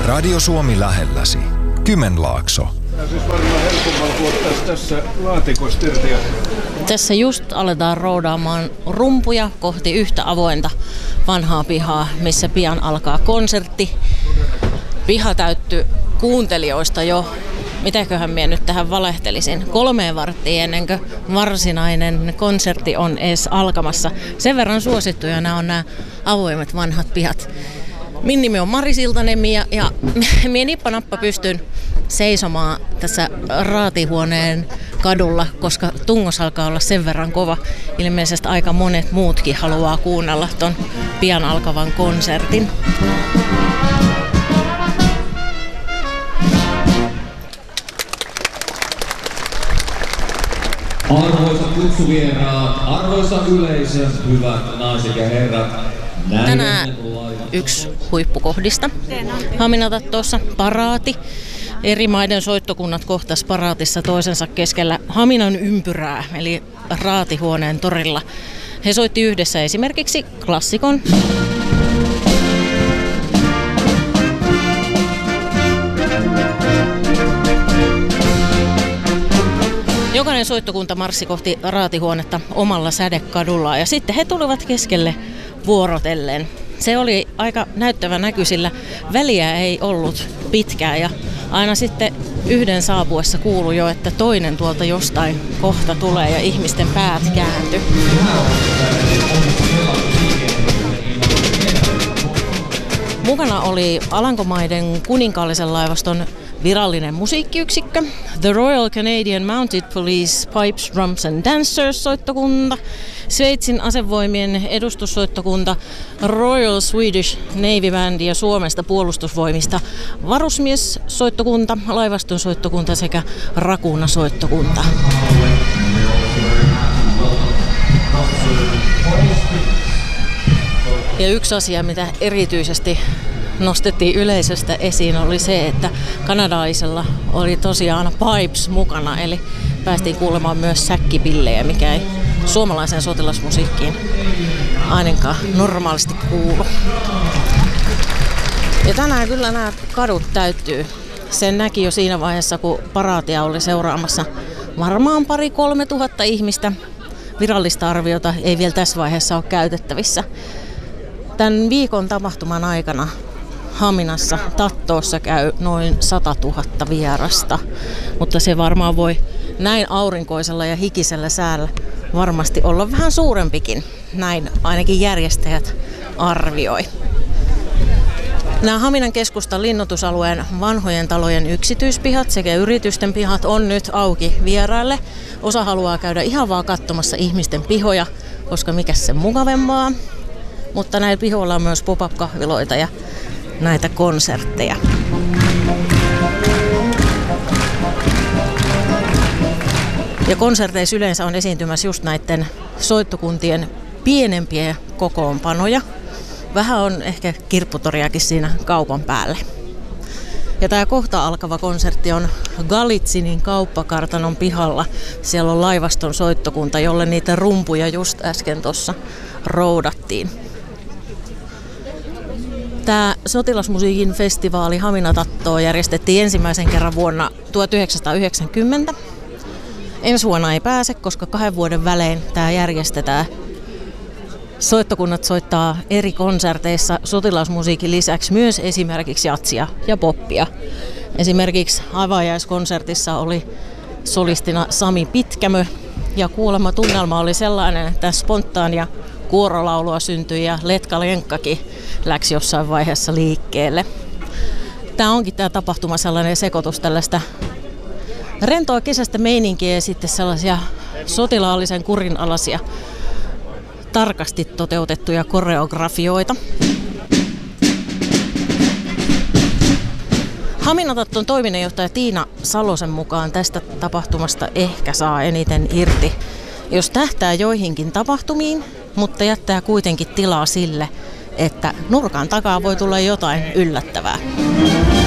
Radio Suomi lähelläsi. Kymenlaakso. Tämä siis varmaan helpommalla tuottaisi tässä laatikosta irti. Tässä just aletaan roudaamaan rumpuja kohti yhtä avointa vanhaa pihaa, missä pian alkaa konsertti. Piha täyttyy kuuntelijoista jo, mitäköhän minä nyt tähän valehtelisin, 3 varttia ennen kuin varsinainen konsertti on edes alkamassa. Sen verran suosittuja nämä on nämä avoimet vanhat pihat. Minun nimi on Mari Siltanemi ja minä nippanappa pystyn seisomaan tässä raatihuoneen kadulla, koska tungos alkaa olla sen verran kova. Ilmeisesti aika monet muutkin haluaa kuunnella ton pian alkavan konsertin. Arvoisat kutsuvieraat, arvoisa yleisö, hyvät naiset ja herrat. Tänään yksi huippukohdista Haminatattoossa, paraati. Eri maiden soittokunnat kohtas paraatissa toisensa keskellä Haminan ympyrää, eli raatihuoneen torilla. He soitti yhdessä esimerkiksi klassikon. Jokainen soittokunta marssi kohti raatihuonetta omalla sädekadullaan ja sitten he tulivat keskelle vuorotellen. Se oli aika näyttävä näky, sillä väliä ei ollut pitkään ja aina sitten yhden saapuessa kuului jo, että toinen tuolta jostain kohta tulee ja ihmisten päät kääntyi. Mukana oli Alankomaiden kuninkaallisen laivaston virallinen musiikkiyksikkö, The Royal Canadian Mounted Police Pipes, Drums and Dancers -soittokunta, Sveitsin asevoimien edustussoittokunta, Royal Swedish Navy Band ja Suomesta puolustusvoimista varusmies-soittokunta, laivaston soittokunta sekä Rakuna-soittokunta. Ja yksi asia, mitä erityisesti nostettiin yleisöstä esiin, oli se, että kanadalaisella oli tosiaan pipes mukana, eli päästiin kuulemaan myös säkkipillejä, mikä ei suomalaisen sotilasmusiikkiin ainakaan normaalisti kuulu. Ja tänään kyllä nämä kadut täyttyy. Sen näki jo siinä vaiheessa, kun paraatia oli seuraamassa varmaan 2,000–3 tuhatta ihmistä. Virallista arviota ei vielä tässä vaiheessa ole käytettävissä. Tämän viikon tapahtuman aikana Haminassa Tattoossa käy noin 100 000 vierasta, mutta se varmaan voi näin aurinkoisella ja hikisellä säällä varmasti olla vähän suurempikin. Näin ainakin järjestäjät arvioi. Nämä Haminan keskustan linnoitusalueen vanhojen talojen yksityispihat sekä yritysten pihat on nyt auki vieraille. Osa haluaa käydä ihan vaan katsomassa ihmisten pihoja, koska mikäs sen mukavempaa. Mutta näillä pihoilla on myös pop-up-kahviloita ja näitä konsertteja. Ja konserteissa yleensä on esiintymässä just näiden soittokuntien pienempiä kokoonpanoja. Vähän on ehkä kirpputoriakin siinä kaupan päälle. Ja tämä kohta alkava konsertti on Galitsinin kauppakartanon pihalla. Siellä on laivaston soittokunta, jolle niitä rumpuja just äsken tuossa roudattiin. Tämä sotilasmusiikin festivaali Haminatattoo järjestettiin ensimmäisen kerran vuonna 1990. Ensi vuonna ei pääse, koska 2 vuoden välein tämä järjestetään. Soittokunnat soittaa eri konserteissa sotilasmusiikin lisäksi myös esimerkiksi jatsia ja poppia. Esimerkiksi avajaiskonsertissa oli solistina Sami Pitkämö ja kuulemma tunnelma oli sellainen, että spontaania kuorolaulua syntyi ja Letka Lenkkakin läksi jossain vaiheessa liikkeelle. Tämä onkin tämä tapahtuma sellainen sekoitus tällaista rentoa kesästä meininkiä ja sitten sellaisia sotilaallisen kurinalaisia tarkasti toteutettuja koreografioita. Haminatatton toiminnanjohtaja Tiina Salosen mukaan tästä tapahtumasta ehkä saa eniten irti, jos tähtää joihinkin tapahtumiin, mutta jättää kuitenkin tilaa sille, että nurkan takaa voi tulla jotain yllättävää.